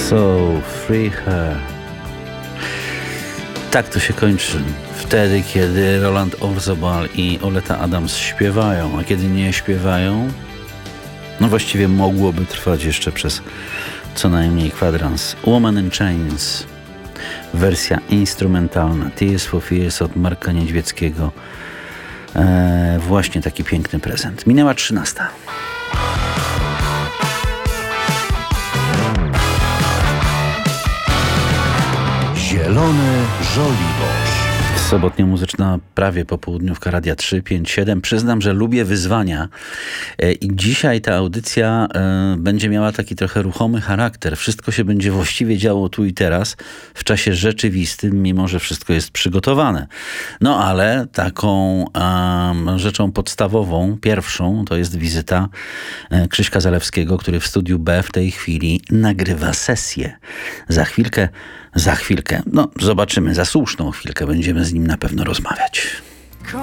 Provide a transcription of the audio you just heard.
So free her. Tak to się kończy. Wtedy, kiedy Roland Orzabal i Oleta Adams śpiewają, a kiedy nie śpiewają, no właściwie mogłoby trwać jeszcze przez co najmniej kwadrans. Woman in Chains, wersja instrumentalna, Tears for Fears od Marka Niedźwieckiego. Właśnie taki piękny prezent. Minęła 13. Zielone żoliborz. Sobotnia muzyczna, prawie popołudniówka Radia 357. Przyznam, że lubię wyzwania i dzisiaj ta audycja będzie miała taki trochę ruchomy charakter. Wszystko się będzie właściwie działo tu i teraz, w czasie rzeczywistym, mimo że wszystko jest przygotowane. No ale taką rzeczą podstawową, pierwszą, to jest wizyta Krzyśka Zalewskiego, który w studiu B w tej chwili nagrywa sesję. Za chwilkę, no zobaczymy, za słuszną chwilkę będziemy z nim na pewno rozmawiać.